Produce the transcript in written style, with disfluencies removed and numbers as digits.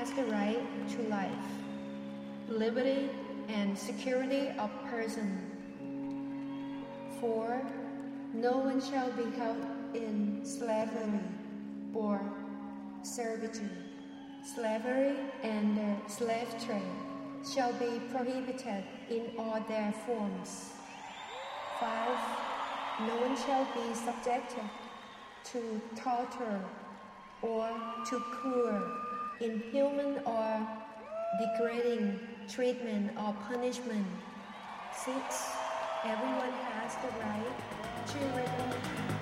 has the right to life, liberty, and security of person. 4. No one shall be held in slavery or servitude. Slavery and the slave trade shall be prohibited in all their forms. 5. No one shall be subjected to torture or to cruel, inhuman or degrading treatment or punishment. 6. Everyone has the right to